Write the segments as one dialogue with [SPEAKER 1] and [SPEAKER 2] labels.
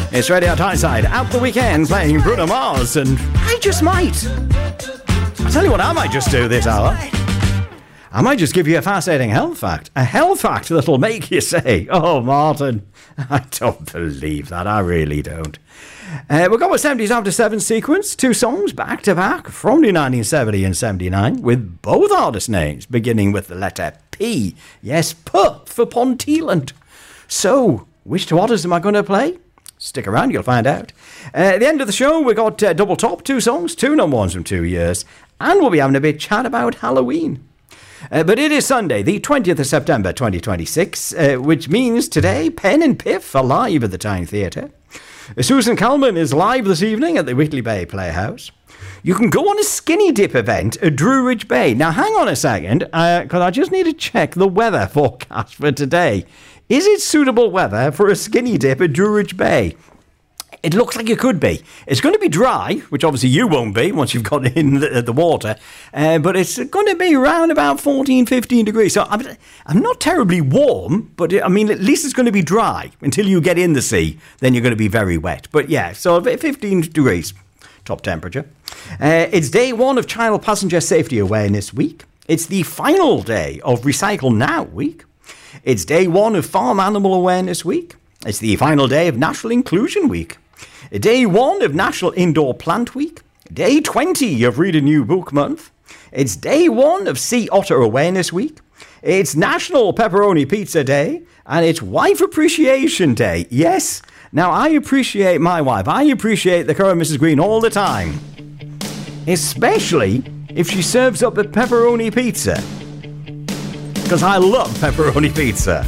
[SPEAKER 1] It's Radio Tyneside out the weekends playing Bruno Mars, and I just might. I'll tell you what I might just do this hour. I might just give you a fascinating health fact. A health fact that'll make you say, oh, Martin, I don't believe that. I really don't. We'll go with 70s After 7 sequence. 2 songs back to back from the 1970 and 79 with both artist names beginning with the letter P. Yes, P for Ponteland. So, which 2 artists am I going to play? Stick around, you'll find out. At the end of the show, we got double top, 2 songs, 2 number ones from 2 years, and we'll be having a bit chat about Halloween. But it is Sunday, the 20th of September 2026, which means today Pen and Piff are live at the Tyne Theatre. Susan Calman is live this evening at the Whitley Bay Playhouse. You can go on a skinny dip event at Druridge Bay. Now, hang on a second, because I just need to check the weather forecast for today. Is it suitable weather for a skinny dip at Druridge Bay? It looks like it could be. It's going to be dry, which obviously you won't be once you've got in the water, but it's going to be around about 14, 15 degrees. So I'm not terribly warm, but I mean, at least it's going to be dry until you get in the sea. Then you're going to be very wet. But yeah, so 15 degrees, top temperature. It's day 1 of Child Passenger Safety Awareness Week. It's the final day of Recycle Now Week. It's day 1 of Farm Animal Awareness Week. It's the final day of National Inclusion Week. Day 1 of National Indoor Plant Week. Day 20 of Read a New Book Month. It's day 1 of Sea Otter Awareness Week. It's National Pepperoni Pizza Day. And it's Wife Appreciation Day. Yes, now I appreciate my wife. I appreciate the current Mrs. Green all the time. Especially if she serves up a pepperoni pizza. Because I love pepperoni pizza.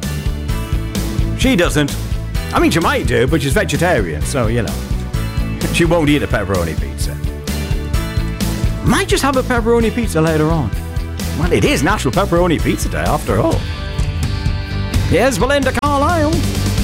[SPEAKER 1] She doesn't. I mean, she might do, but she's vegetarian, so, you know. She won't eat a pepperoni pizza. Might just have a pepperoni pizza later on. Well, it is National Pepperoni Pizza Day, after all. Here's Belinda Carlisle.